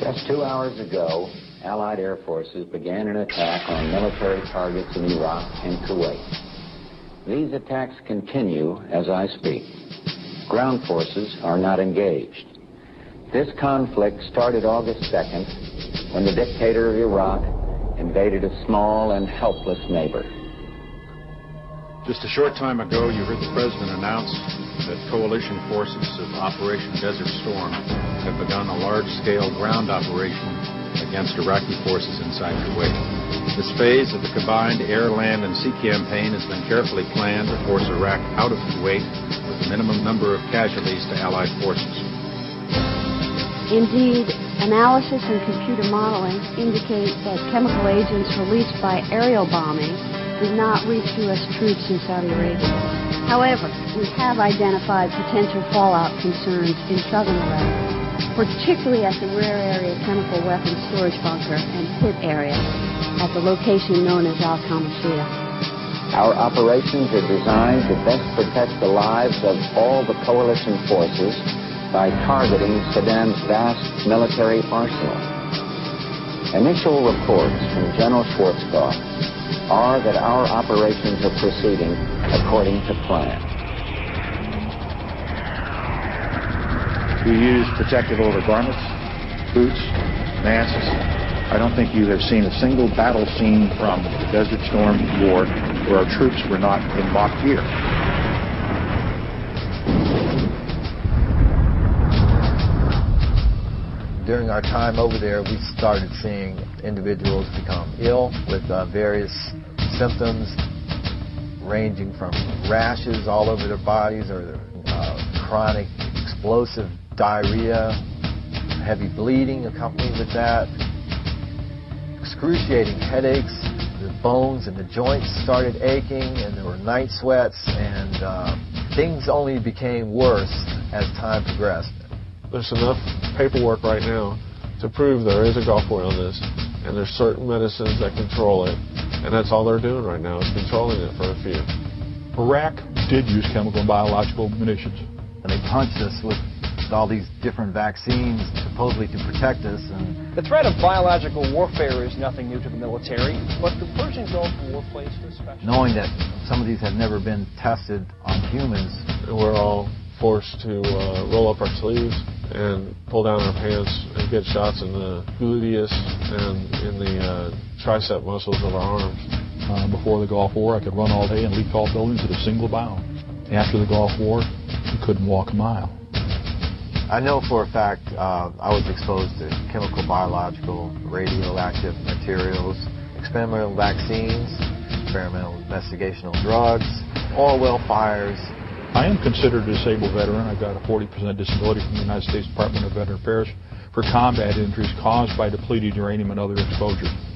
Just 2 hours ago, Allied air forces began an attack on military targets in Iraq and Kuwait. These attacks continue as I speak. Ground forces are not engaged. This conflict started August 2nd when the dictator of Iraq invaded a small and helpless neighbor. Just a short time ago, you heard the President announce that coalition forces of Operation Desert Storm have begun a large-scale ground operation against Iraqi forces inside Kuwait. This phase of the combined air, land, and sea campaign has been carefully planned to force Iraq out of Kuwait with the minimum number of casualties to Allied forces. Indeed, analysis and computer modeling indicate that chemical agents released by aerial bombing did not reach U.S. troops in Saudi Arabia. However, we have identified potential fallout concerns in southern Iraq, particularly at the rear area chemical weapons storage bunker and pit area at the location known as Al-Qamishiyah. Our operations are designed to best protect the lives of all the coalition forces by targeting Saddam's vast military arsenal. Initial reports from General Schwarzkopf are that our operations are proceeding according to plan. We use protective overgarments, boots, masks. I don't think you have seen a single battle scene from the Desert Storm War where our troops were not in mock gear. During our time over there, we started seeing individuals become ill with various symptoms ranging from rashes all over their bodies or chronic explosive diarrhea, heavy bleeding accompanied with that, excruciating headaches, the bones and the joints started aching, and there were night sweats, and things only became worse as time progressed. There's enough paperwork right now to prove there is a Gulf War illness, and there's certain medicines that control it, and that's all they're doing right now is controlling it for a few. Iraq did use chemical and biological munitions. And they punched us with all these different vaccines supposedly to protect us. And the threat of biological warfare is nothing new to the military, but the Persian Gulf War plays a special. Knowing that some of these have never been tested on humans, we're all forced to roll up our sleeves and pull down our pants and get shots in the gluteus and in the tricep muscles of our arms. Before the Gulf War, I could run all day and leap tall buildings at a single bound. After the Gulf War, you couldn't walk a mile. I know for a fact I was exposed to chemical, biological, radioactive materials, experimental vaccines, experimental investigational drugs, oil well fires. I am considered a disabled veteran. I've got a 40% disability from the United States Department of Veteran Affairs for combat injuries caused by depleted uranium and other exposures.